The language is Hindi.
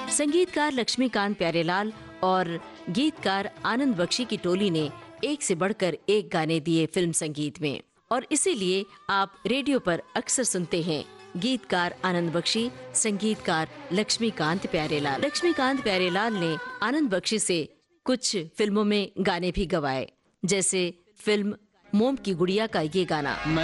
संगीतकार लक्ष्मीकांत प्यारेलाल और गीतकार आनंद बख्शी की टोली ने एक से बढ़कर एक गाने दिए फिल्म संगीत में, और इसीलिए आप रेडियो पर अक्सर सुनते हैं गीतकार आनंद बख्शी, संगीतकार लक्ष्मीकांत प्यारेलाल। लक्ष्मीकांत प्यारेलाल ने आनंद बख्शी से कुछ फिल्मों में गाने भी गवाए, जैसे फिल्म मोम की गुड़िया का ये गाना।